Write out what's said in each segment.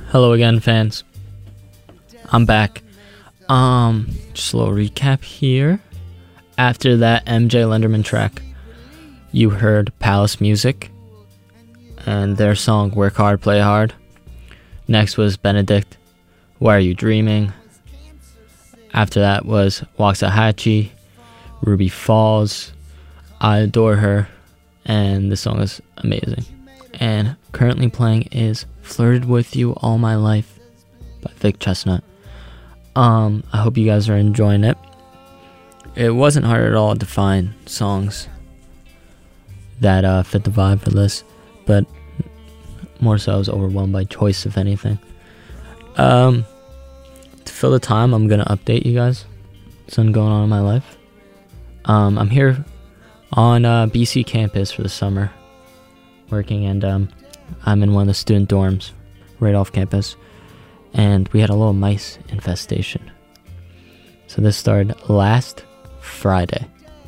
Hello again, fans. I'm back. Just a little recap here. After that MJ Lenderman track, you heard Palace Music and their song Work Hard, Play Hard. Next was Benedict, Why Are You Dreaming? After that was Waxahachie, Ruby Falls, I Adore Her, and this song is amazing. And currently playing is Flirted With You All My Life by Vic Chestnut. I hope you guys are enjoying it. It wasn't hard at all to find songs that fit the vibe for this, but more so I was overwhelmed by choice, if anything. To fill the time, I'm going to update you guys something going on in my life. I'm here on BC campus for the summer working, and I'm in one of the student dorms right off campus, and we had a little mice infestation. So this started last Friday.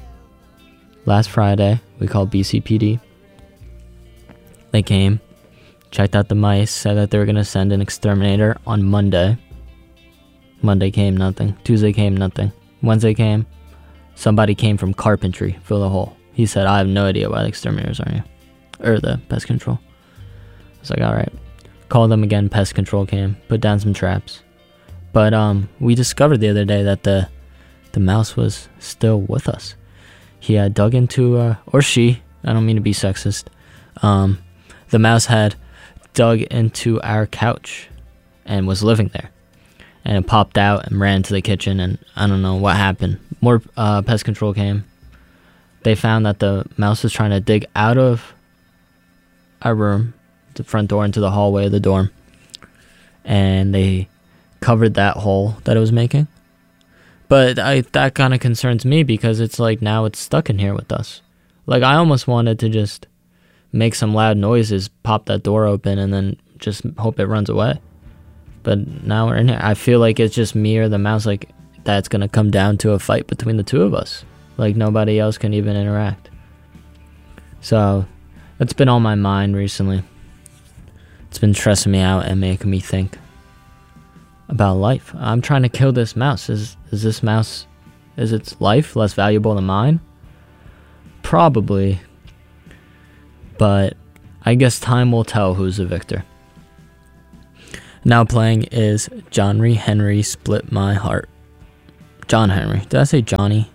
We called BCPD. They came, checked out the mice, said that they were going to send an exterminator on Monday. Monday came, nothing. Tuesday came, nothing. Wednesday came, somebody came from carpentry, fill the hole. He said, I have no idea why the exterminators aren't here. Or the pest control. I was like, alright. Called them again, pest control came, put down some traps. But we discovered the other day that the mouse was still with us. He had dug into, or she, I don't mean to be sexist, the mouse had dug into our couch and was living there. And it popped out and ran to the kitchen, and I don't know what happened. More pest control came. They found that the mouse was trying to dig out of our room, the front door, into the hallway of the dorm, and they covered that hole that it was making. But that kind of concerns me, because it's like now it's stuck in here with us. Like, I almost wanted to just make some loud noises, pop that door open, and then just hope it runs away. But now we're in here. I feel like it's just me or the mouse, like that's gonna come down to a fight between the two of us. Like nobody else can even interact. So that's been on my mind recently. It's been stressing me out and making me think about life. I'm trying to kill this mouse. Is this mouse, is its life less valuable than mine? Probably. But I guess time will tell who's the victor. Now playing is John Henry, Split My Heart. John Henry. Did I say Johnny?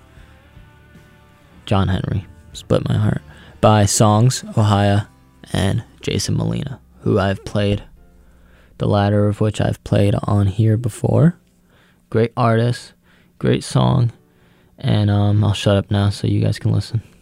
John Henry, Split My Heart. By Songs, Ohia, and Jason Molina, who I've played, the latter of which I've played on here before. Great artist, great song, and I'll shut up now so you guys can listen.